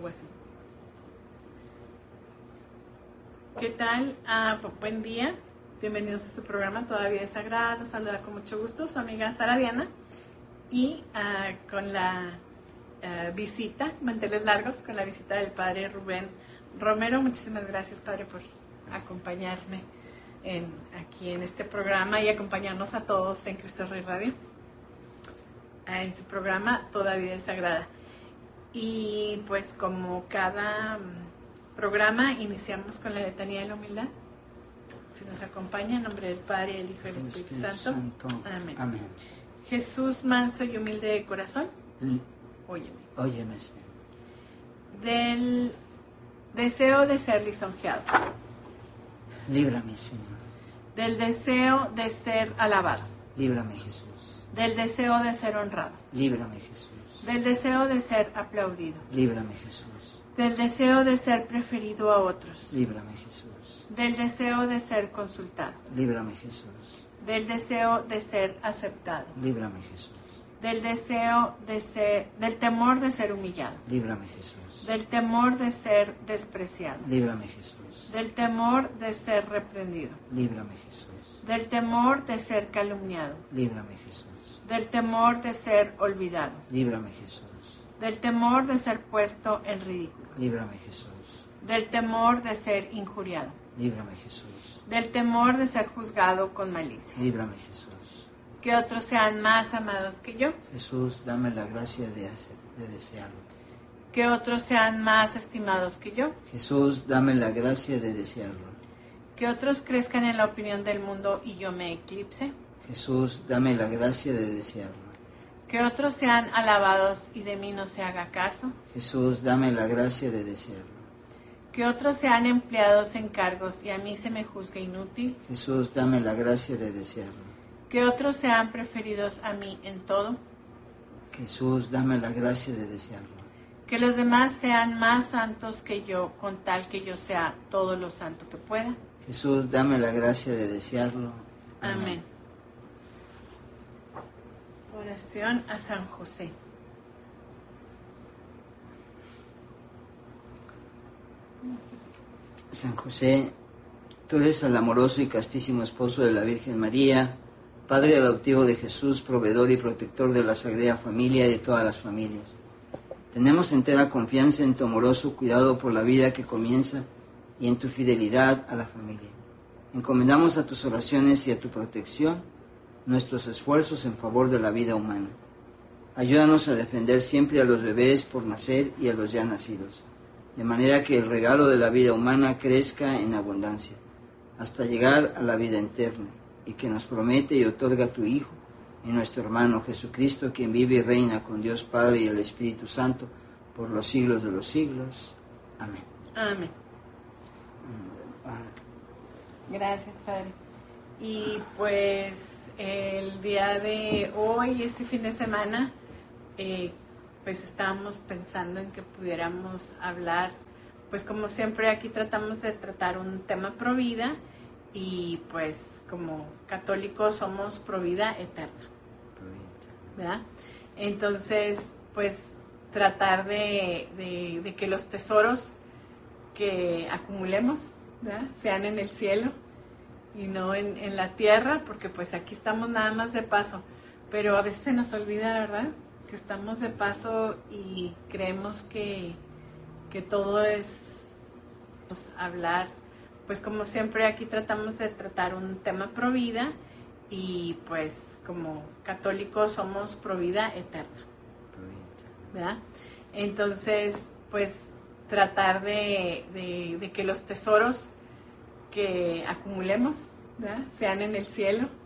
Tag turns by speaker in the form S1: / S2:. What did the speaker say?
S1: algo así. ¿Qué tal? Buen día. Bienvenidos a su programa Todavía es Sagrada. Los saluda con mucho gusto su amiga Sara Diana. Y con la visita, manteles largos, con la visita del padre Rubén Romero. Muchísimas gracias, padre, por acompañarme aquí en este programa y acompañarnos a todos en Cristo Rey Radio, en su programa Todavía es Sagrada. Y pues como cada programa, iniciamos con la letanía de la humildad. Si nos acompaña, en nombre del Padre, del Hijo y del Espíritu Santo. Amén.
S2: Amén.
S1: Jesús, manso y humilde de corazón, óyeme.
S2: Óyeme, Señor.
S1: Del deseo de ser lisonjeado.
S2: Líbrame, Señor.
S1: Del deseo de ser alabado.
S2: Líbrame, Jesús.
S1: Del deseo de ser honrado.
S2: Líbrame, Jesús.
S1: Del deseo de ser aplaudido.
S2: Líbrame, Jesús.
S1: Del deseo de ser preferido a otros.
S2: Líbrame, Jesús.
S1: Del deseo de ser consultado.
S2: Líbrame, Jesús.
S1: Del deseo de ser aceptado.
S2: Líbrame, Jesús.
S1: Del deseo de ser, del temor de ser humillado.
S2: Líbrame, Jesús.
S1: Del temor de ser despreciado.
S2: Líbrame, Jesús.
S1: Del temor de ser reprendido.
S2: Líbrame, Jesús.
S1: Del temor de ser calumniado.
S2: Líbrame, Jesús.
S1: Del temor de ser olvidado.
S2: Líbrame, Jesús.
S1: Del temor de ser puesto en ridículo.
S2: Líbrame, Jesús.
S1: Del temor de ser injuriado.
S2: Líbrame, Jesús.
S1: Del temor de ser juzgado con malicia.
S2: Líbrame, Jesús.
S1: Que otros sean más amados que yo.
S2: Jesús, dame la gracia de desearlo.
S1: Que otros sean más estimados que yo.
S2: Jesús, dame la gracia de desearlo.
S1: Que otros crezcan en la opinión del mundo y yo me eclipse.
S2: Jesús, dame la gracia de desearlo.
S1: Que otros sean alabados y de mí no se haga caso.
S2: Jesús, dame la gracia de desearlo.
S1: Que otros sean empleados en cargos y a mí se me juzgue inútil.
S2: Jesús, dame la gracia de desearlo.
S1: Que otros sean preferidos a mí en todo.
S2: Jesús, dame la gracia de desearlo.
S1: Que los demás sean más santos que yo, con tal que yo sea todo lo santo que pueda.
S2: Jesús, dame la gracia de desearlo.
S1: Amén. Oración a San José.
S2: San José, tú eres el amoroso y castísimo esposo de la Virgen María, Padre adoptivo de Jesús, proveedor y protector de la Sagrada Familia y de todas las familias. Tenemos entera confianza en tu amoroso cuidado por la vida que comienza y en tu fidelidad a la familia. Encomendamos a tus oraciones y a tu protección nuestros esfuerzos en favor de la vida humana. Ayúdanos a defender siempre a los bebés por nacer y a los ya nacidos, de manera que el regalo de la vida humana crezca en abundancia, hasta llegar a la vida eterna, y que nos promete y otorga tu Hijo, y nuestro hermano Jesucristo, quien vive y reina con Dios Padre y el Espíritu Santo, por los siglos de los siglos. Amén.
S1: Amén. Gracias, Padre. Y pues el día de hoy, este fin de semana, pues estábamos pensando en que pudiéramos hablar, pues como siempre aquí tratamos de tratar un tema pro vida y pues como católicos somos pro vida eterna, ¿verdad? Entonces, pues tratar de que los tesoros que acumulemos, ¿verdad?, sean en el cielo y no en la tierra, porque pues aquí estamos nada más de paso, pero a veces se nos olvida, ¿verdad?, que estamos de paso y creemos que todo es pues, hablar, pues como siempre aquí tratamos de tratar un tema pro vida y pues como católicos somos pro vida eterna, ¿verdad? Entonces pues tratar de que los tesoros que acumulemos, ¿verdad?, sean en el cielo